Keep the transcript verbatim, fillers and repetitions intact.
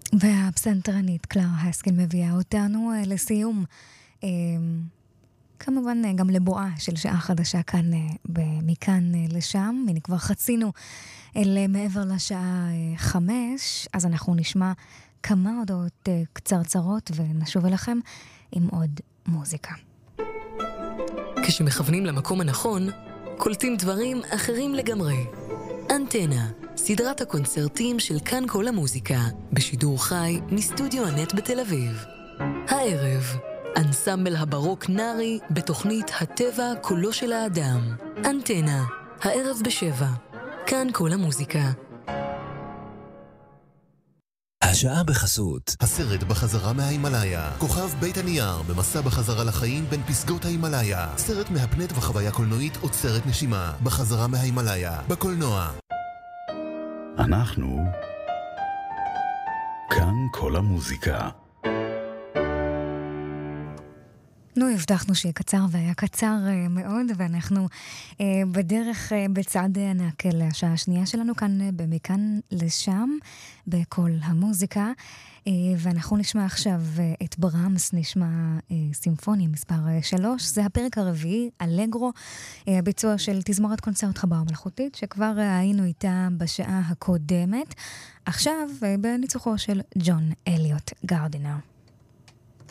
והפסנתרנית קלרה הסקין מביאה אותנו אה, לסיום. אה, כמובן אה, גם לבואה של שעה חדשה כאן, אה, מכאן אה, לשם. הנה כבר חצינו אל אה, מעבר לשעה אה, חמש, אז אנחנו נשמע כמה הודעות אה, קצרצרות ונשוב אליכם עם עוד מוזיקה. כשמכוונים למקום הנכון, קולטים דברים אחרים לגמרי. אנטנה, סדרת הקונצרטים של כאן כל המוזיקה, בשידור חי מסטודיו הנט בתל אביב. הערב, אנסמבל הברוק נארי בתוכנית הטבע קולו של האדם. אנטנה, הערב בשבע. כאן כל המוזיקה. השעה בחסות. הסרט בחזרה מההימלאיה. כוכב בית הנייר במסע בחזרה לחיים בין פסגות ההימלאיה. סרט מהפנט וחוויה קולנועית עוצרת נשימה. בחזרה מההימלאיה. בקולנוע. אנחנו כאן כל המוזיקה. נו, הבטחנו שיהיה קצר והיה קצר uh, מאוד, ואנחנו uh, בדרך uh, בצד ענק לשעה השנייה שלנו כאן uh, במכאן לשם, בכל המוזיקה, uh, ואנחנו נשמע עכשיו uh, את ברמס, נשמע uh, סימפוניה מספר uh, שלוש, זה הפרק הרביעי, אלגרו, uh, ביצוע של תזמורת קונצרט חב"ר מלאכותית, שכבר uh, היינו איתה בשעה הקודמת, עכשיו uh, בניצוחו של ג'ון אליוט גרדינר.